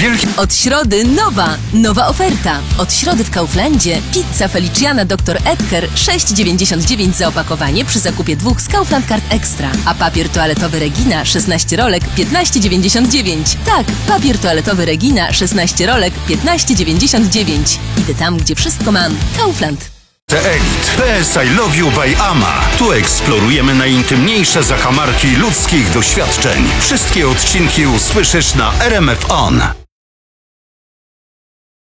wielki... Od środy nowa oferta. Od środy w Kauflandzie pizza Feliciana Dr. Edgar 6,99 za opakowanie przy zakupie 2 z Kaufland Card Extra. A papier toaletowy Regina 16 rolek 15,99. Tak, papier toaletowy Regina 16 rolek 15,99. Idę tam, gdzie wszystko mam. Kaufland. Elite. PS I Love You by Ama. Tu eksplorujemy najintymniejsze zakamarki ludzkich doświadczeń. Wszystkie odcinki usłyszysz na RMF On.